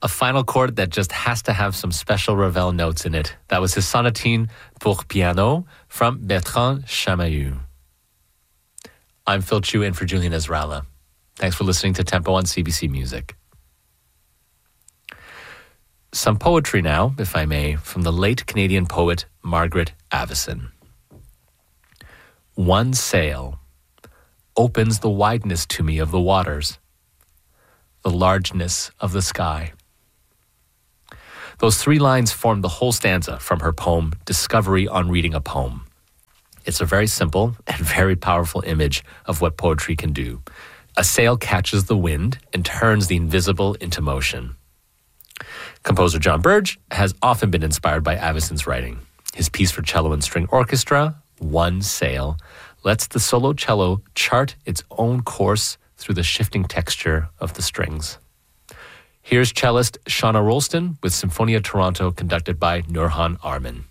a final chord that just has to have some special Ravel notes in it. That was his sonatine pour piano from Bertrand Chamayou. I'm Phil Chu in for Julian Ezralla. Thanks for listening to Tempo on CBC Music. Some poetry now, if I may, from the late Canadian poet Margaret Avison. One sail opens the wideness to me of the waters, the largeness of the sky. Those 3 lines form the whole stanza from her poem, Discovery on Reading a Poem. It's a very simple and very powerful image of what poetry can do. A sail catches the wind and turns the invisible into motion. Composer John Burge has often been inspired by Avison's writing. His piece for cello and string orchestra, One Sail, lets the solo cello chart its own course through the shifting texture of the strings. Here's cellist Shauna Rolston with Symphonia Toronto conducted by Nurhan Arman.